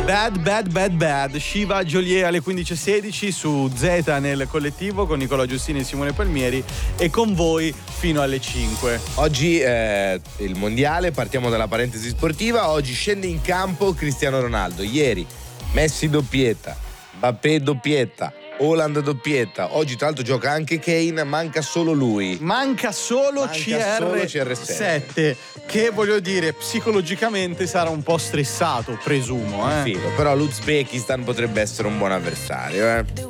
Bad, Shiva Joliet alle 15.16 su Z nel collettivo con Nicola Giustini e Simone Palmieri e con voi fino alle 5. Oggi il mondiale, partiamo dalla parentesi sportiva. Oggi scende in campo Cristiano Ronaldo. Ieri Messi doppietta, Mbappé doppietta, Haaland doppietta. Oggi tra l'altro gioca anche Kane, manca solo lui. Manca solo CR7 che voglio dire psicologicamente sarà un po' stressato, presumo. Filo, però l'Uzbekistan potrebbe essere un buon avversario.